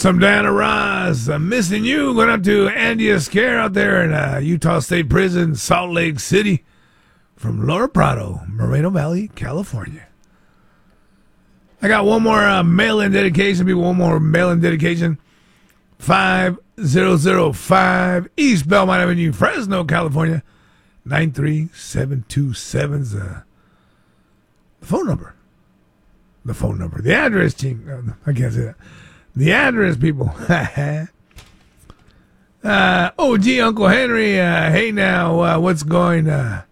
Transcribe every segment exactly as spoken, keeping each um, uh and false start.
Some Diana Ross. I'm missing you. Going up to Andy Escare out there in uh, Utah State Prison, Salt Lake City. From Laura Prado, Moreno Valley, California. I got one more uh, mail-in dedication. People, one more mail-in dedication. five thousand five East Belmont Avenue, Fresno, California. nine three seven two seven is uh, the phone number. The phone number. The address, Ching. Uh, I can't say that. The address, people. uh, oh, gee, Uncle Henry. Uh, hey, now, uh, what's going uh,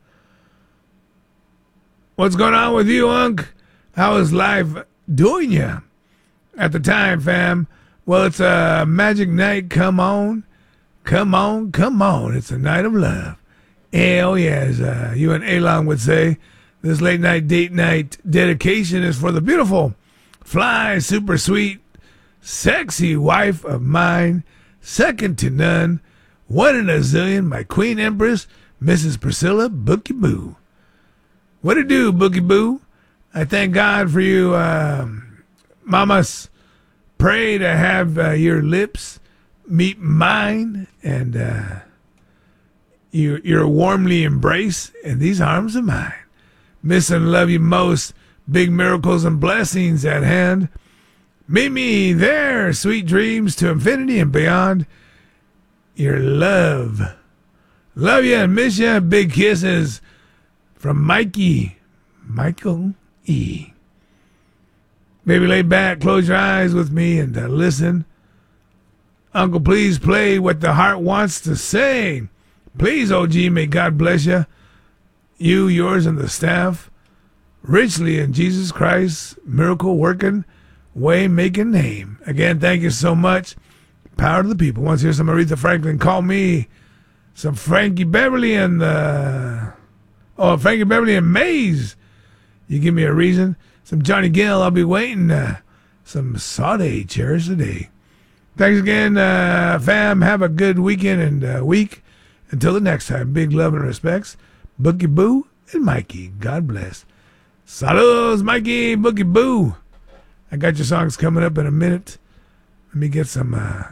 What's going on with you, Unc? How is life doing you at the time, fam? Well, it's a magic night. Come on. Come on. Come on. It's a night of love. Oh, yes. Uh, you and Alon would say this late night date night dedication is for the beautiful, fly, super sweet, sexy wife of mine, second to none, one in a zillion, my Queen Empress, Missus Priscilla Bookie Boo. What it do, Bookie Boo? I thank God for you, um, mamas. Pray to have uh, your lips meet mine and uh, you, you're warmly embraced in these arms of mine. Miss and love you most. Big miracles and blessings at hand. Meet me there. Sweet dreams to infinity and beyond. Your love. Love you and miss you. Big kisses from Mikey. Michael E. Maybe lay back, close your eyes with me and uh, listen. Uncle, please play what the heart wants to say. Please, O G, may God bless you. You, yours, and the staff. Richly in Jesus Christ, miracle working, way making name. Again, thank you so much. Power to the people. Once hear some Aretha Franklin, call me. Some Frankie Beverly and uh, oh, Frankie Beverly and Maze. You give me a reason. Some Johnny Gill, I'll be waiting. Uh, some Sade, cherish the day. Thanks again, uh, fam. Have a good weekend and uh, week. Until the next time, big love and respects. Bookie Boo and Mikey. God bless. Saludos, Mikey, Bookie Boo. I got your songs coming up in a minute. Let me get some. Uh,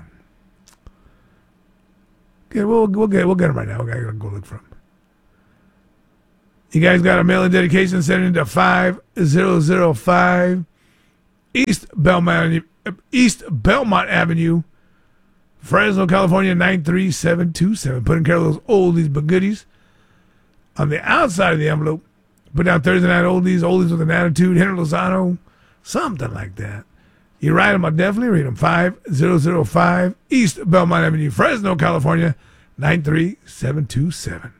okay, we'll, we'll, get, we'll get them right now. I gotta go look for them. You guys got a mail-in dedication sent into five thousand five East Belmont, East Belmont Avenue, Fresno, California, nine three seven two seven. Putting care of those oldies but goodies. On the outside of the envelope, put down Thursday Night Oldies, Oldies with an Attitude, Henry Lozano, something like that. You write them, I'll definitely read them. five thousand five East Belmont Avenue, Fresno, California, nine three seven two seven.